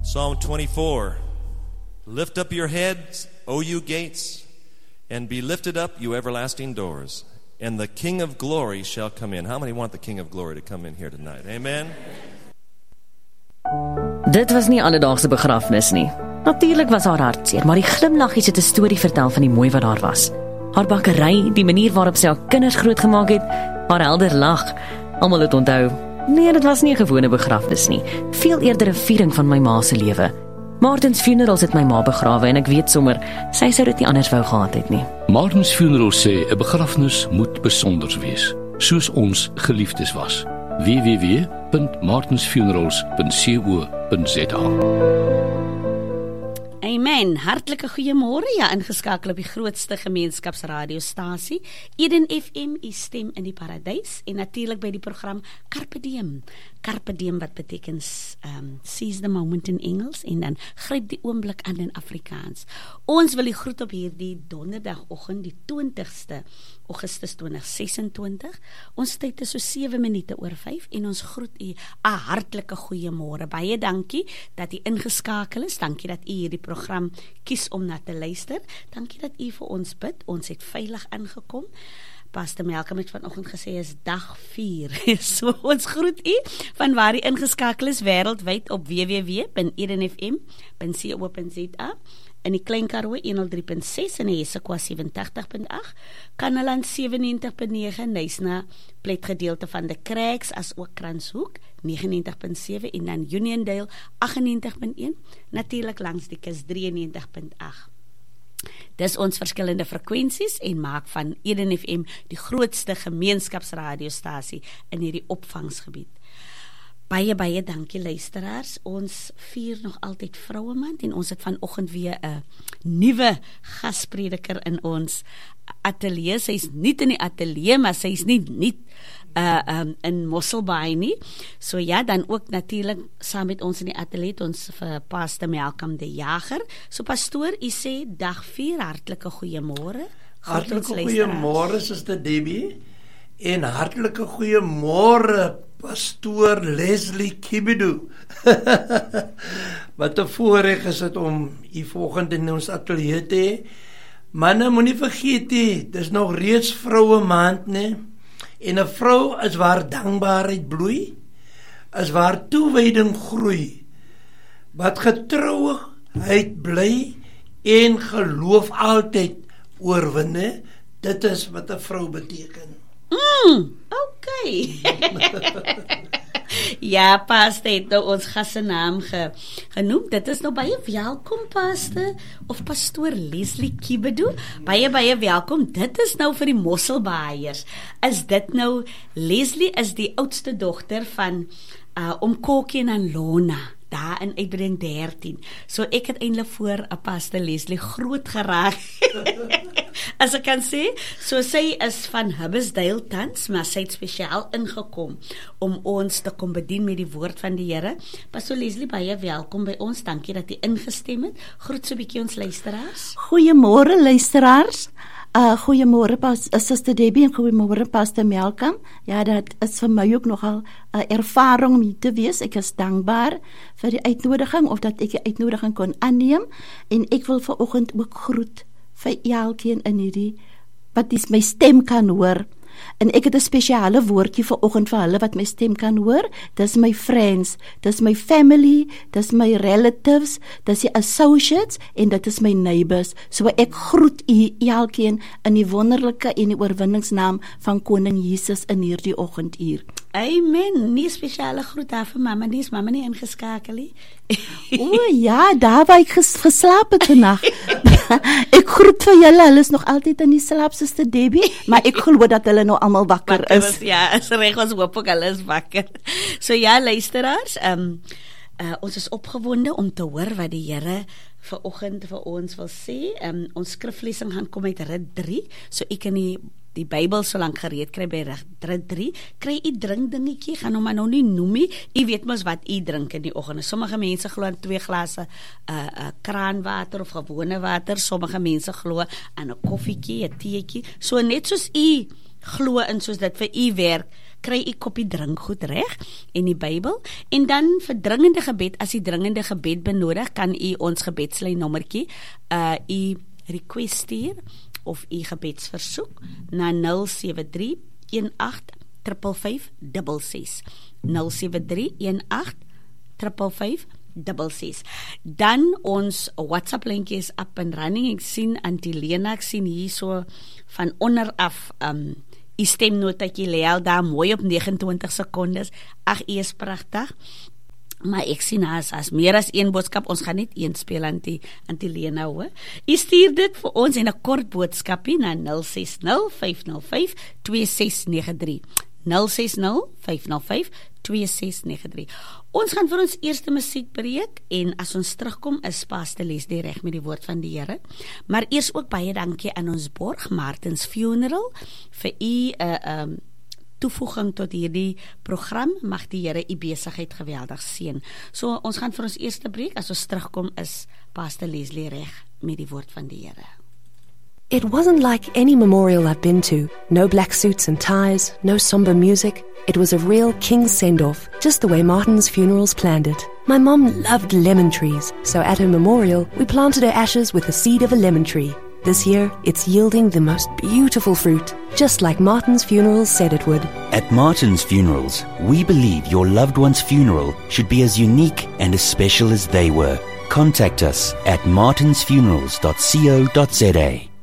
Psalm 24. Lift up your heads, O you gates, and be lifted up, you everlasting doors, and the King of glory shall come in. How many want the King of glory to come in here tonight? Amen? Dit was nie alledaagse begrafnis nie. Natuurlik was haar hartseer, maar die glimlaggies het 'n storie vertel van die mooi wat daar was. Haar bakkery, die manier waarop sy haar kinders grootgemaak het, haar helder lag. Almal het onthou. Nee, dit was nie 'n gewone begrafnis nie. Veel eerder 'n viering van my ma se lewe. Martins Funerals het my ma begrawe en ek weet sommer, sy sou dit nie anders wou gehad het nie. Martins Funerals sê 'n begrafnis moet besonder wees, soos ons geliefdes was. www.martinsfunerals.co.za. Amen, hartlike goeiemôre, ingeskakel op die grootste gemeenskapsradiostasie, Eden FM, u stem in die paradys, en natuurlik by die program Carpe Diem. Carpe Diem wat beteken seize the moment in Engels, en dan gryp die oomblik aan in Afrikaans. Ons wil u groet op hierdie donderdagoggend, die 20ste Augustus 2026. Ons tyd is so 7 minute oor 5 en ons groet u 'n hartlike goeiemôre. Baie dankie dat u ingeskakel is. Dankie dat u hierdie program kies om na te luister. Dankie dat u vir ons bid. Ons het veilig aangekom. Pastor Malcolm het vanoggend gesê is dag 4. So ons groet u van waar u ingeskakel is wêreldwyd op www.edenfm.co.za. In die Klein Karoo 103.6 en die Essequa 87.8, Kanaland 97.9, Nysna pletgedeelte van de Kruiks as ook Kranshoek 99.7 en dan Uniondale 98.1, natuurlik langs die kus 93.8. Dis ons verskillende frekwensies en maak van Eden FM die grootste gemeenskapsradiostasie in hierdie opvangsgebied. Baie dankie luisteraars, ons vier nog altyd Vrouemaand en ons het vanoggend weer 'n nuwe gasprediker in ons ateljee. Sy is nie in die ateljee, maar sy is nie in Mosselbaai nie. So ja, dan ook natuurlik saam met ons in die ateljee, ons vir Pastor Malcolm de Jager. So pastoor, u sê dag 4, hartlike goeiemôre. Hartlike goeiemôre, Suster Debbie, en hartlike goeiemôre Pastoor Leslie Kibidu. Wat 'n voorreg is dit om u vanoggend in ons ateljee te hê. Manne, moenie vergeet nie, dis nog reeds Vrouemaand, né? En 'n vrou is waar dankbaarheid bloei, is waar toewyding groei, wat getrouheid bly en geloof altyd oorwin, né? Dit is wat 'n vrou beteken. Okay. Ja, Pastor het nou ons gas se naam genoem. Dit is nou baie welkom, Pastor, of Pastoor Leslie Kibidu. Baie welkom. Dit is nou vir die Mosselbaaiers. Is dit nou, Leslie is die oudste dogter van oom Kokkie en Lona, daar in Uitbreiding 13. So ek het eintlik voor 'n Pastor Leslie groot geraak. As ek kan sê, so sy is van Hubbesdale tans, maar sy het spesiaal ingekom om ons te kom bedien met die woord van die Here. Pastor Leslie, baie welkom by ons. Dankie dat jy ingestem het. Groet so 'n bietjie ons luisteraars. Goeiemôre luisteraars. Goeiemôre Suster Debbie en goeiemôre Pastor Malcolm. Ja, dit is vir my ook nogal 'n ervaring om hier te wees. Ek is dankbaar vir die uitnodiging of dat ek die uitnodiging kon aanneem en ek wil vanoggend ook groet vir elkeen in hierdie wat my stem kan hoor. En ek het 'n spesiale woordjie vanoggend vir hulle wat my stem kan hoor. Dis my friends, dis my family, dis my relatives, dis die associates en dit is my neighbors. So ek groet u elkeen in die wonderlike en die oorwinningsnaam van Koning Jesus in hierdie oggenduur. Amen. Nie spesiale groet daar vir mamma, nie is mamma nie ingeskakel nie. O ja, daar waar ek geslaap het vandag. Ek groet vir julle, hulle is nog altyd in die slaap, Suster Debbie, maar ek glo dat hulle nou almal wakker is. Ja, is reg, ons hoop ook hulle is wakker. So ja, luisteraars, ons is opgewonde om te hoor wat die Here vanoggend vir ons wil sê. Ons skriflesing gaan kom uit Rit 3, so ek kan die Bybel so lank gereed kry by Rit 3, kry u drink dingetjie, gaan hom maar nou nie noem nie, u weet mos wat u drink in die oggend. Sommige mense glo aan 2 glase kraanwater of gewone water, sommige mense glo aan 'n koffietjie, 'n teetjie, so net soos u glo in soos dit vir u werk, kry u koppie drinkgoed reg en die Bybel, en dan vir dringende gebed, as u dringende gebed benodig, kan u ons gebedslyn nommertjie u request stuur of u gebedsversoek na 073 18 555 073 18 555 Dan ons WhatsApp linkjie is up and running. Ek sien Antilena, ek sien hier so van onder af u stemnotetjie lê al daar mooi op 29 sekondes. Ag, u is pragtig. Maar ek sien as meer as een boodskap, ons gaan net een speel Antilena hoor. U stuur dit vir ons en 'n kort boodskapie na 060 505 2693. 060 505 2693. Ons gaan vir ons eerste musiekbreek en as ons terugkom is Pastor Leslie reg met die woord van die Here. Maar eers ook baie dankie aan ons borg Martins Funeral vir u toevoeging tot hierdie program. Mag die Here u besigheid geweldig seën. So ons gaan vir ons eerste breek, as ons terugkom is Pastor Leslie reg met die woord van die Here. It wasn't like any memorial I've been to. No black suits and ties, no somber music. It was a real king's send-off, just the way Martin's Funerals planned it. My mom loved lemon trees, so at her memorial, we planted her ashes with the seed of a lemon tree. This year, it's yielding the most beautiful fruit, just like Martin's Funerals said it would. At Martin's Funerals, we believe your loved one's funeral should be as unique and as special as they were. Contact us at martinsfunerals.co.za.